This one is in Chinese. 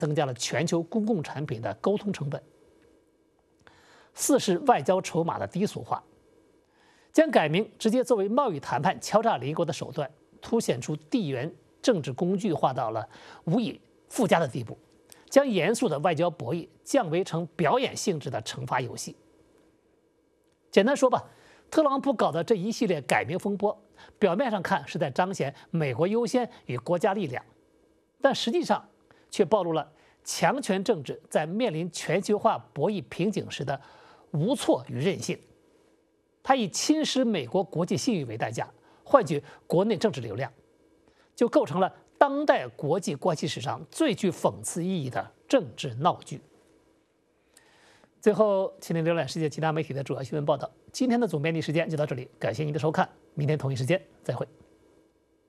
增加了全球公共产品的沟通成本。4是外交筹码的低俗化，将改名直接作为贸易谈判敲诈邻国的手段，凸显出地缘政治工具化到了无以复加的地步，将严肃的外交博弈降为成表演性质的惩罚游戏。简单说吧，特朗普搞的这一系列改名风波，表面上看是在彰显美国优先与国家力量，但实际上却暴露了强权政治在面临全球化博弈瓶颈时的无措与任性。他以侵蚀美国国际信誉为代价，换取国内政治流量，就构成了当代国际关系史上最具讽刺意义的政治闹剧。最后，请您浏览世界其他媒体的主要新闻报道。今天的总编辑时间就到这里，感谢您的收看，明天同一时间再会。